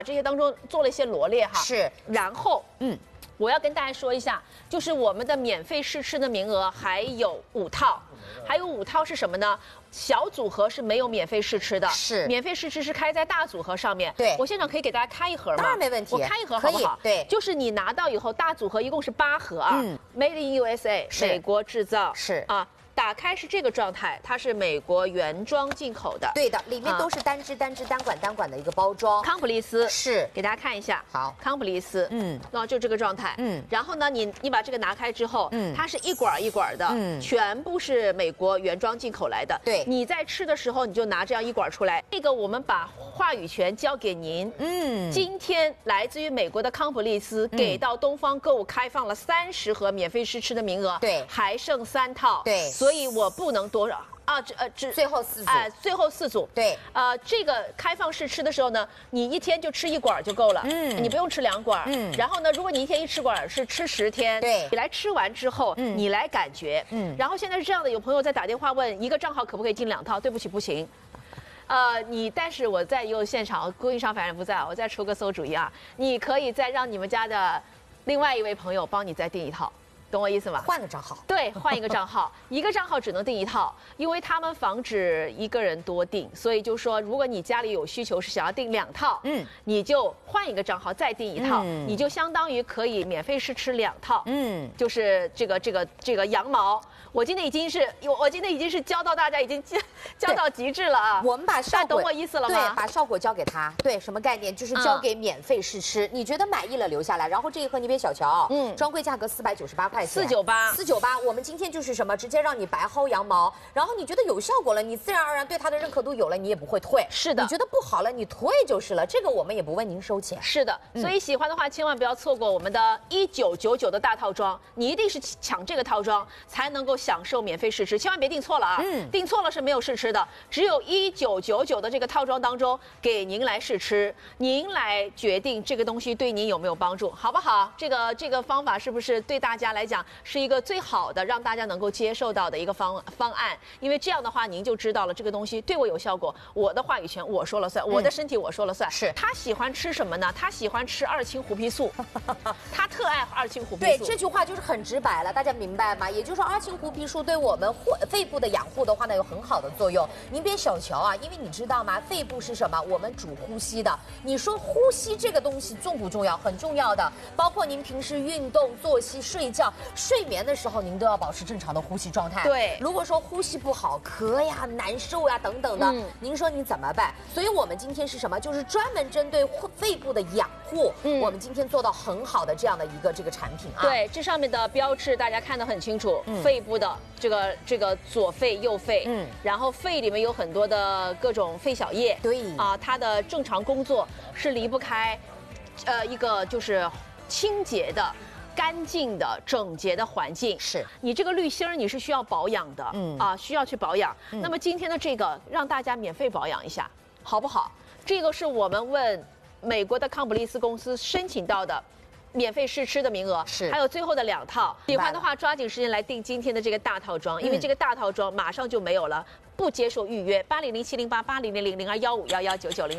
这些当中做了一些罗列哈。 是， 然后我要跟大家说一下，就是我们的免费试吃的名额还有5套，还有5套是什么呢？小组合是没有免费试吃的， 是免费试吃是开在大组合上面。 对， 我现场可以给大家开一盒吗？ 当然没问题， 我开一盒好不好？ 对， 就是你拿到以后，大组合一共是8盒啊，Made in USA， 美国制造， 是啊。打开是这个状态，它是美国原装进口的， 对的，里面都是单支、单管的一个包装。 康普利斯是， 给大家看一下， 好， 康普利斯，那就这个状态，然后呢，你把这个拿开之后，它是一管一管的，全部是美国原装进口来的。 对， 你在吃的时候你就拿这样一管出来。这个我们把话语权交给您，今天来自于美国的康普利斯给到东方购物开放了30盒免费试吃的名额， 对， 还剩3套， 对。 所以我不能多少啊， 最后4组， 最后4组， 对， 这个开放试吃的时候呢，你一天就吃1管就够了，你不用吃2管，然后呢，如果你一天1管是吃10天， 对， 你来吃完之后，你来感觉，然后现在是这样的，有朋友在打电话问一个账号可不可以进2套，对不起，不行。但是我在现场，供应商反正不在，我再出个馊主意啊，你可以再让你们家的另外一位朋友帮你再订1套。懂我意思吗？ 换个账号， 对，换一个账号，一个账号只能订1套，因为他们防止一个人多订，所以就说如果你家里有需求是想要订2套，你就换一个账号再订1套，你就相当于可以免费试吃2套，就是这个羊毛，我今天已经是教到大家已经教到极致了啊！ 我们把效果， 懂我意思了吗？ 对，把效果交给他，对，什么概念？就是交给免费试吃，你觉得满意了留下来，然后这一盒你别小瞧，专柜价格498块钱，498，我们今天就是什么，直接让你白薅羊毛，然后你觉得有效果了，你自然而然对它的认可度有了，你也不会退。 是的， 你觉得不好了，你退就是了，这个我们也不问您收钱。 是的，所以喜欢的话千万不要错过我们的1999的大套装，你一定是抢这个套装才能够享受免费试吃，千万别订错了啊！订错了是没有试吃的，只有1999的这个套装当中给您来试吃，您来决定这个东西对您有没有帮助，好不好？这个方法是不是对大家来讲是一个最好的让大家能够接受到的一个方案？因为这样的话您就知道了这个东西对我有效果，我的话语权我说了算，我的身体我说了算。 是他喜欢吃什么呢？他喜欢吃2氢胡皮素，他特爱2氢胡皮素。 对，这句话就是很直白了，大家明白吗？也就是说2氢胡皮素对我们肺部的养护的话呢有很好的作用。您别小瞧啊，因为你知道吗？肺部是什么？我们主呼吸的。你说呼吸这个东西重不重要？很重要的，包括您平时运动、作息、睡觉、睡眠的时候，您都要保持正常的呼吸状态。 对， 如果说呼吸不好，咳呀、难受呀等等的，您说你怎么办？所以我们今天是什么？就是专门针对肺部的养护，我们今天做到很好的这样的一个产品啊。 对，这上面的标志大家看得很清楚，肺部的这个左肺、右肺，然后肺里面有很多的各种肺小叶， 对啊，它的正常工作是离不开，一个就是清洁的。干净的、整洁的环境， 是你这个滤芯儿你是需要保养的，需要去保养。那么今天的这个让大家免费保养一下，好不好？这个是我们问美国的康普利斯公司申请到的。免费试吃的名额是， 还有最后的2套，喜欢的话抓紧时间来订今天的这个大套装，因为这个大套装马上就没有了，不接受预约。80070880000215119900。